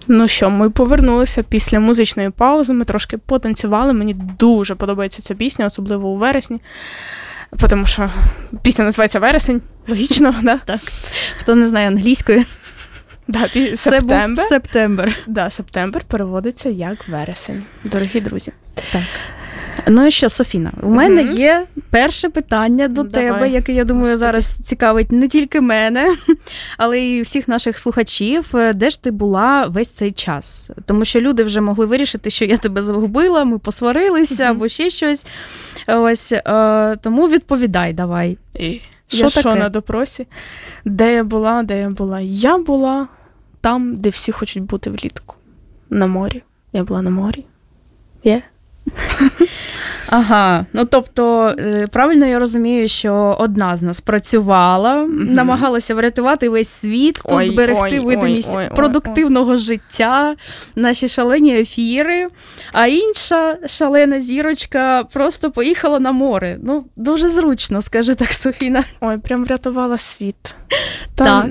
Ну що, ми повернулися після музичної паузи, ми трошки потанцювали, мені дуже подобається ця пісня, особливо у вересні, тому що пісня називається «Вересень», логічно, да? Так. Хто не знає англійської. Да, September. September. Да, September переводиться як вересень, дорогі друзі. Так. Ну і що, Софіна, у мене є перше питання до тебе, яке, я думаю, зараз цікавить не тільки мене, але й всіх наших слухачів. Де ж ти була весь цей час? Тому що люди вже могли вирішити, що я тебе загубила, ми посварилися або ще щось. Ось, тому відповідай давай. Що на допросі? Де я була? Я була там, де всі хочуть бути влітку. На морі. Я була на морі. Ага, ну тобто, правильно я розумію, що одна з нас працювала, намагалася врятувати весь світ, тут зберегти видимість продуктивного життя, наші шалені ефіри, а інша шалена зірочка просто поїхала на море. Ну, дуже зручно, скажи так, Софіна. Ой, прям врятувала світ. Так.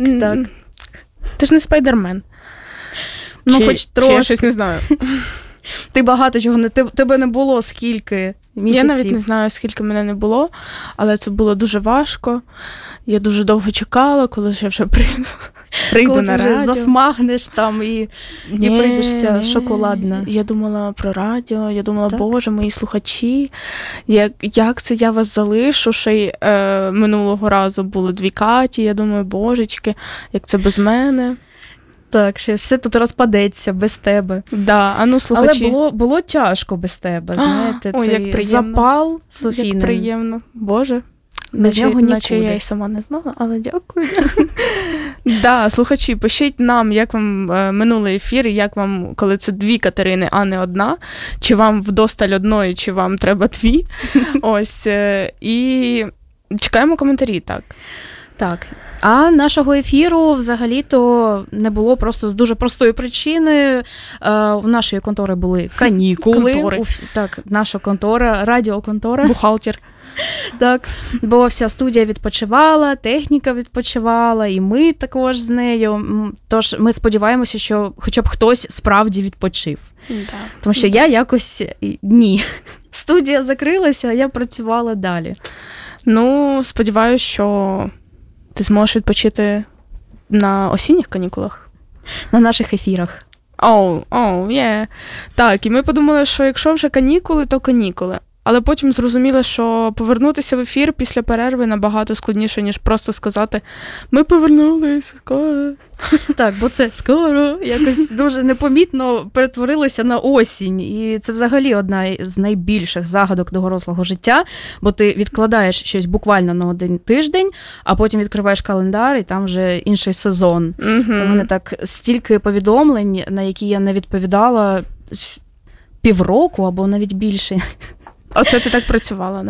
Ти ж не Спайдермен. Ну, хоч трошки. Я щось не знаю. Ти багато чого, тебе не було скільки місяців? Я навіть не знаю, скільки мене не було, але це було дуже важко. Я дуже довго чекала, коли я вже прийду коли на радіо. Коли ти вже засмагнеш там і прийдешся шоколадна. Я думала про радіо, я думала, Боже, мої слухачі, як це я вас залишу? Ще й минулого разу було 2 Каті, я думаю, божечки, як це без мене. Так, що все тут розпадеться без тебе. Да, а ну, слухачі. Але було тяжко без тебе, знаєте, цей запал Софіни. Як приємно. Боже, без нього нікуди. Наче я й сама не знала, але дякую. Да, слухачі, пишіть нам, як вам минулий ефір, як вам, коли це 2 Катерини, а не одна, чи вам вдосталь одної, чи вам треба 2. Ось, і чекаємо коментарі, так. Так. А нашого ефіру взагалі-то не було просто з дуже простої причини. У нашої контори були канікули. Так, наша контора, радіоконтора. Бухгалтер. Так, бо вся студія відпочивала, техніка відпочивала, і ми також з нею. Тож ми сподіваємося, що хоча б хтось справді відпочив. Да. Тому що я якось ні. Студія закрилася, а я працювала далі. Ну, сподіваюся, що ти зможеш відпочити на осінніх канікулах? На наших ефірах. Так, і ми подумали, що якщо вже канікули, то канікули. Але потім зрозуміли, що повернутися в ефір після перерви набагато складніше, ніж просто сказати «Ми повернулись, скоро». Так, бо це скоро якось дуже непомітно перетворилося на осінь. І це взагалі одна з найбільших загадок дорослого життя, бо ти відкладаєш щось буквально на 1 тиждень, а потім відкриваєш календар, і там вже інший сезон. У мене так стільки повідомлень, на які я не відповідала півроку або навіть більше. Оце ти так працювала,